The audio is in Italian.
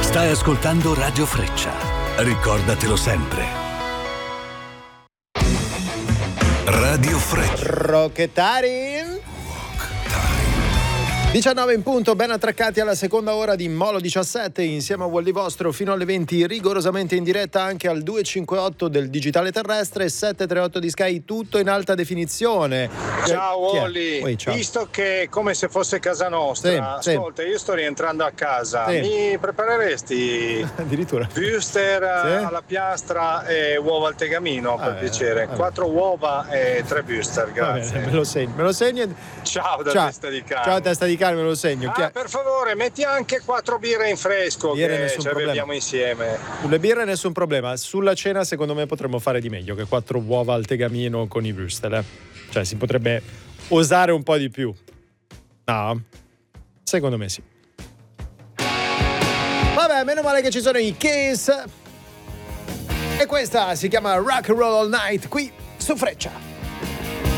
Stai ascoltando Radio Freccia. Ricordatelo sempre. Radio Freccia. Rockettari. 19 in punto, ben attraccati alla seconda ora di Molo 17 insieme a Wally Vostro fino alle 20, rigorosamente in diretta anche al 258 del digitale terrestre e 738 di Sky, tutto in alta definizione. Ciao Wally, visto che è come se fosse casa nostra, ascolta, io sto rientrando a casa, mi prepareresti addirittura Würster alla piastra e uova al tegamino per piacere? 4 uova e 3 Würster, grazie. Me lo segno. Ciao da Testa di Carne. Ciao Testa di Carne, me lo segno. Per favore, metti anche 4 birre in fresco, che ci beviamo insieme. Sulle birre nessun problema, sulla cena secondo me potremmo fare di meglio che 4 uova al tegamino con i Würstel. Cioè si potrebbe osare un po' di più. No? Secondo me sì. Vabbè, meno male che ci sono i Kiss. E questa si chiama Rock and Roll All Night qui su Freccia.